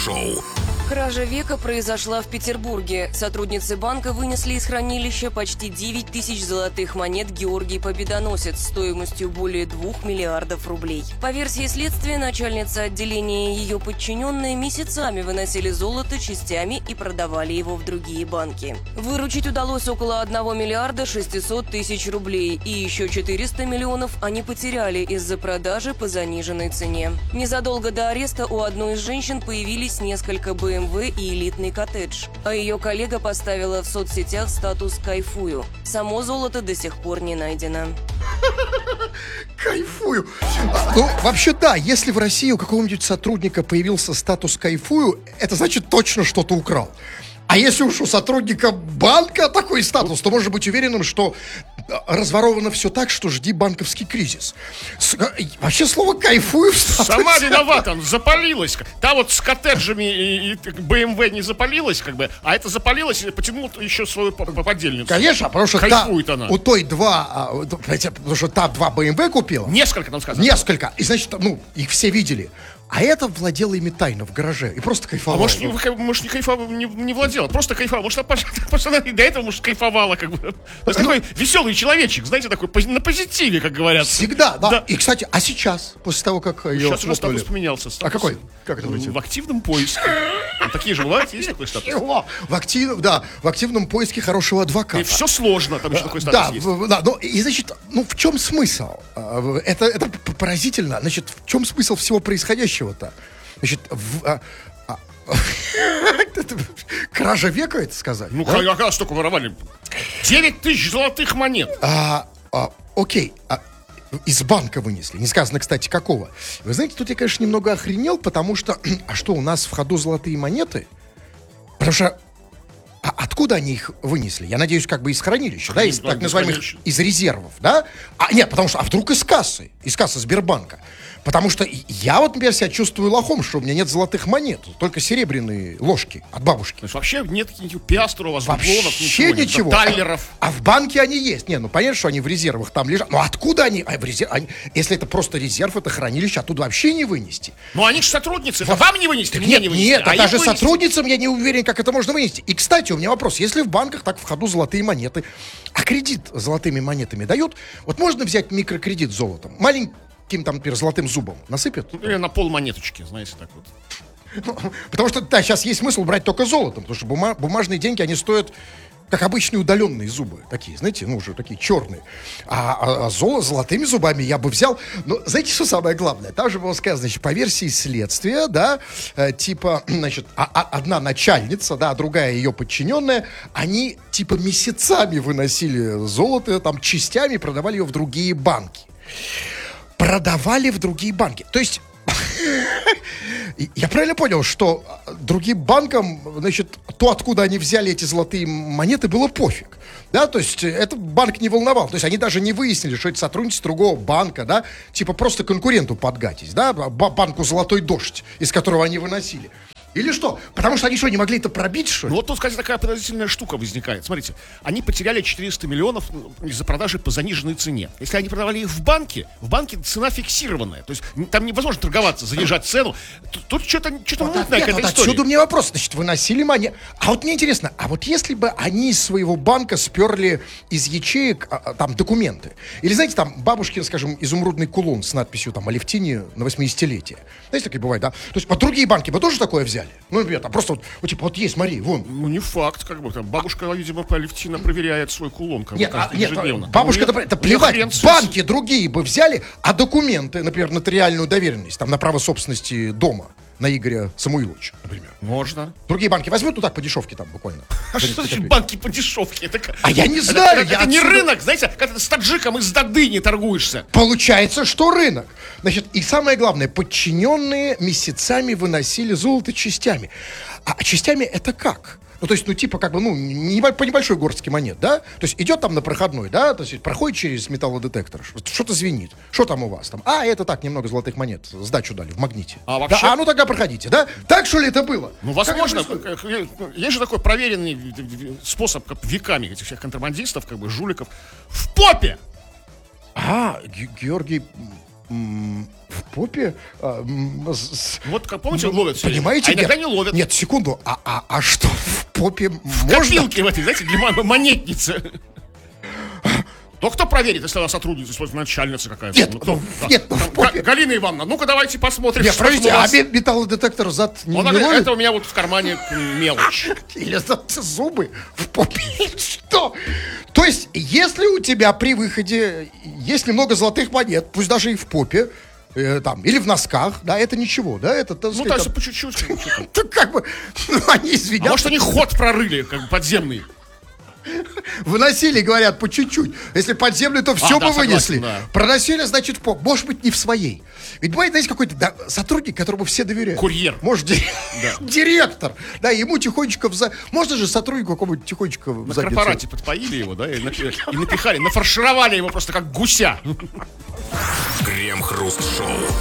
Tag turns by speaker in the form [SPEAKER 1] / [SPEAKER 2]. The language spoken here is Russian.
[SPEAKER 1] Шоу.
[SPEAKER 2] Кража века произошла в Петербурге. Сотрудницы банка вынесли из хранилища почти 9 тысяч золотых монет Георгий Победоносец стоимостью более 2 миллиардов рублей. По версии следствия, начальница отделения и ее подчиненные месяцами выносили золото частями и продавали его в другие банки. Выручить удалось около 1 миллиарда 600 тысяч рублей, и еще 400 миллионов они потеряли из-за продажи по заниженной цене. Незадолго до ареста у одной из женщин появились несколько БМВ и элитный коттедж. А ее коллега поставила в соцсетях статус «Кайфую». Само золото до сих пор не найдено.
[SPEAKER 3] Кайфую. Ну, вообще, да, если в России у какого-нибудь сотрудника появился статус «Кайфую», это значит точно что-то украл. А если уж у сотрудника банка такой статус, то можно быть уверенным, что разворовано все так, что жди банковский кризис. Вообще слово «кайфую» в статусе.
[SPEAKER 4] Сама виновата, запалилась. Та вот с коттеджами и БМВ не запалилась, как бы, а это запалилось и потянул еще свою подельницу.
[SPEAKER 3] Конечно, потому что
[SPEAKER 4] кайфует она.
[SPEAKER 3] У той потому что та 2 БМВ купила.
[SPEAKER 4] Несколько, там сказано.
[SPEAKER 3] Несколько. И, значит, их все видели. А это владела ими тайно в гараже и просто кайфовала.
[SPEAKER 4] А может, не кайфовала, не владела, просто кайфовала. Может, она и до этого, может, кайфовала, как бы. Такой веселый человечек, знаете, такой на позитиве, как говорят.
[SPEAKER 3] Всегда, да. И, кстати, а сейчас, после того, как ее
[SPEAKER 4] сейчас уже статус поменялся.
[SPEAKER 3] А какой? Как это будет?
[SPEAKER 4] В активном поиске. Такие же бывают, есть такой статус?
[SPEAKER 3] В активном поиске хорошего адвоката.
[SPEAKER 4] И все сложно, там еще такой статус есть.
[SPEAKER 3] Да, и, значит, в чем смысл? Это поразительно. Значит, в чем смысл всего происходящего-то? Значит, кража века, это сказать?
[SPEAKER 4] Ну, как столько воровали? 9 тысяч золотых монет.
[SPEAKER 3] Окей, из банка вынесли. Не сказано, кстати, какого. Вы знаете, тут я, конечно, немного охренел, потому что... А что, у нас в ходу золотые монеты? Потому что... откуда они их вынесли? Я надеюсь, как бы из хранилища, да? Из так называемых, из резервов, да? Нет, потому что... вдруг из кассы Сбербанка. Потому что я вот, например, себя чувствую лохом, что у меня нет золотых монет, только серебряные ложки от бабушки.
[SPEAKER 4] То есть вообще нет каких-нибудь пиастров,
[SPEAKER 3] вообще ничего.
[SPEAKER 4] Таллеров.
[SPEAKER 3] А в банке они есть. Понятно, что они в резервах там лежат. Но откуда они? Если это просто резерв, это хранилище, оттуда вообще не вынести.
[SPEAKER 4] Ну они же сотрудницы. Это вам не вынести, мне не вынести.
[SPEAKER 3] Нет, даже сотрудницам я не уверен, как это можно вынести. И, кстати, у меня вопрос. Если в банках так в ходу золотые монеты, а кредит золотыми монетами дают, вот можно взять микрокредит золотом? Каким там, например, золотым зубом насыпят?
[SPEAKER 4] Или на полмонеточки, знаете, так вот.
[SPEAKER 3] Потому что, да, сейчас есть смысл брать только золотом, потому что бумажные деньги, они стоят как обычные удаленные зубы, такие, знаете, уже такие черные. А золотыми зубами я бы взял. Но знаете, что самое главное? Там же было сказано, значит, по версии следствия, да, типа, значит, одна начальница, да, другая ее подчиненная, они, типа, месяцами выносили золото, там, частями продавали ее в другие банки. Продавали в другие банки. То есть, я правильно понял, что другим банкам, значит, то, откуда они взяли эти золотые монеты, было пофиг. Да, то есть, этот банк не волновал. То есть, они даже не выяснили, что это сотрудники другого банка, да, типа просто конкуренту подгатить, да, банку «Золотой дождь», из которого они выносили. Или что? Потому что они что, не могли это пробить, что ли?
[SPEAKER 4] Ну вот тут, кстати, такая подозрительная штука возникает. Смотрите, они потеряли 400 миллионов из-за продажи по заниженной цене. Если они продавали их в банке цена фиксированная. То есть там невозможно торговаться, занижать цену. Тут что-то мутное к этой истории.
[SPEAKER 3] Отсюда у меня вопрос. Значит, выносили монеты. А вот мне интересно, а вот если бы они из своего банка сперли из ячеек там документы, или, знаете, там бабушкин, скажем, изумрудный кулон с надписью там «Алевтине на 80-летие». Знаете, такие бывает, да? То есть вот другие банки бы тоже такое взяли? Ну, например, там просто вот типа, вот есть, смотри, вон.
[SPEAKER 4] Ну, не факт, как бы, там, бабушка, видимо, Алевтина проверяет свой кулон, как бы, ежедневно.
[SPEAKER 3] Бабушка, это плевать, банки другие бы взяли, а документы, например, нотариальную доверенность, там, на право собственности дома, на Игоря Самуиловича, например.
[SPEAKER 4] Можно.
[SPEAKER 3] Другие банки возьмут, ну так, по дешевке там буквально.
[SPEAKER 4] А что значит банки по дешевке?
[SPEAKER 3] Я не знаю.
[SPEAKER 4] Это не рынок, знаете, как ты с таджиком из Дады не торгуешься.
[SPEAKER 3] Получается, что рынок. Значит, и самое главное, подчиненные месяцами выносили золото частями. А частями это как? Ну, то есть, типа, как бы, по небольшой горстке монет, да? То есть, идет там на проходной, да? То есть, проходит через металлодетектор, что-то звенит. Что там у вас там? Это так, немного золотых монет. Сдачу дали в магните.
[SPEAKER 4] А вообще?
[SPEAKER 3] Да, тогда проходите, да? Так, что ли, это было?
[SPEAKER 4] Ну, возможно. Есть же такой проверенный способ, как веками этих всех контрабандистов, как бы, жуликов. В попе!
[SPEAKER 3] Георгий В попе?
[SPEAKER 4] Вот, как помните, ловят все время.
[SPEAKER 3] Понимаете?
[SPEAKER 4] А иногда не ловят.
[SPEAKER 3] Нет, секунду. А что, в попе
[SPEAKER 4] В
[SPEAKER 3] можно?
[SPEAKER 4] копилке в этой, знаете, для монетницы. Ну, кто проверит, если она сотрудница, если начальница какая-то?
[SPEAKER 3] Нет,
[SPEAKER 4] Ну, кто?
[SPEAKER 3] нет, ну, в попе.
[SPEAKER 4] Галина Ивановна, ну-ка давайте посмотрим.
[SPEAKER 3] Нет,
[SPEAKER 4] что там
[SPEAKER 3] подождите,
[SPEAKER 4] у вас.
[SPEAKER 3] металлодетектор зад не
[SPEAKER 4] Он говорит,
[SPEAKER 3] ловит?
[SPEAKER 4] это у меня вот в кармане мелочь.
[SPEAKER 3] Или зубы в попе? Что? То есть, если у тебя при выходе есть немного золотых монет, пусть даже и в попе, там, или в носках, да, это ничего, да, это, так
[SPEAKER 4] Ну,
[SPEAKER 3] сказать,
[SPEAKER 4] так, по чуть-чуть.
[SPEAKER 3] так как бы, ну, они
[SPEAKER 4] А
[SPEAKER 3] извинятся.
[SPEAKER 4] может, они ход прорыли, как бы подземный.
[SPEAKER 3] Выносили, говорят, по чуть-чуть. Если подземный, то все
[SPEAKER 4] да,
[SPEAKER 3] бы вынесли.
[SPEAKER 4] согласен, да.
[SPEAKER 3] Проносили, значит, может быть, не в своей. Ведь бывает, знаете, какой-то сотрудник, которому все доверяют.
[SPEAKER 4] Курьер.
[SPEAKER 3] Может, директор. Да, ему тихонечко можно же сотруднику какому-нибудь тихонечко в
[SPEAKER 4] На
[SPEAKER 3] задницу.
[SPEAKER 4] корпорате подпоили его, да, и напихали, нафаршировали его просто как гуся.
[SPEAKER 1] Крем-хруст-шоу.